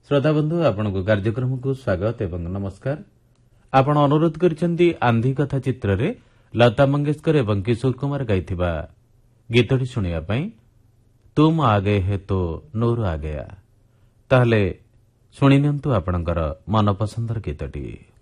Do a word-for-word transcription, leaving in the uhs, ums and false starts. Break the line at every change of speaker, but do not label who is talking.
श्रोताबंधु आपणको कार्यक्रमको स्वागत एवं नमस्कार। आपण अनुरोध करिसेंती आंधी कथा चित्र रे लता मंगेशकर एवं किशोर कुमार गाइथिबा गीतटी सुनिया पई तुम आ गए है तो नूर आ गया। ताहले सुनि नियंतु आपणकर मनपसंदर गीतटी।